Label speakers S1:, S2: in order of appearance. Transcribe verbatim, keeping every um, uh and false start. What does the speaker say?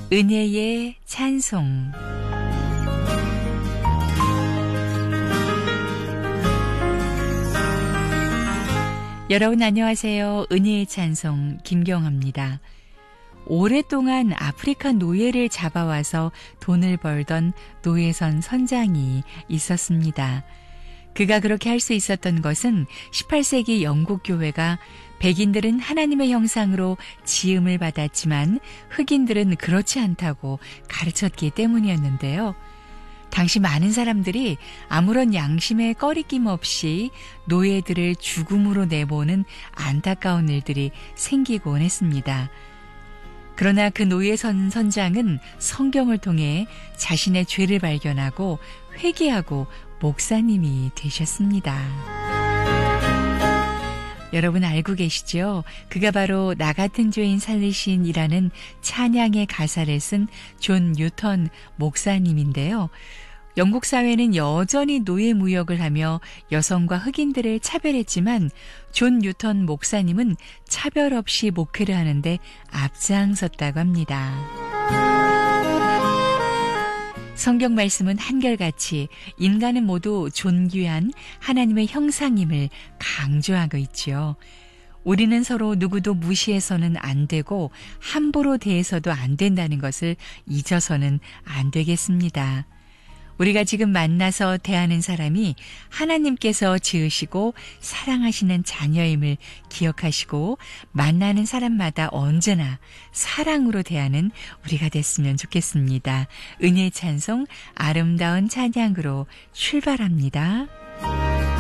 S1: 은혜의 찬송. 여러분 안녕하세요. 은혜의 찬송 김경화입니다. 오랫동안 아프리카 노예를 잡아와서 돈을 벌던 노예선 선장이 있었습니다. 그가 그렇게 할 수 있었던 것은 십팔 세기 영국 교회가 백인들은 하나님의 형상으로 지음을 받았지만 흑인들은 그렇지 않다고 가르쳤기 때문이었는데요. 당시 많은 사람들이 아무런 양심의 꺼리낌 없이 노예들을 죽음으로 내보는 안타까운 일들이 생기곤 했습니다. 그러나 그 노예선 선장은 성경을 통해 자신의 죄를 발견하고 회개하고 목사님이 되셨습니다. 여러분 알고 계시죠? 그가 바로 나 같은 죄인 살리신이라는 찬양의 가사를 쓴 존 뉴턴 목사님인데요. 영국 사회는 여전히 노예 무역을 하며 여성과 흑인들을 차별했지만 존 뉴턴 목사님은 차별 없이 목회를 하는데 앞장섰다고 합니다. 성경 말씀은 한결같이 인간은 모두 존귀한 하나님의 형상임을 강조하고 있지요. 우리는 서로 누구도 무시해서는 안 되고 함부로 대해서도 안 된다는 것을 잊어서는 안 되겠습니다. 우리가 지금 만나서 대하는 사람이 하나님께서 지으시고 사랑하시는 자녀임을 기억하시고 만나는 사람마다 언제나 사랑으로 대하는 우리가 됐으면 좋겠습니다. 은혜의 찬송 아름다운 찬양으로 출발합니다.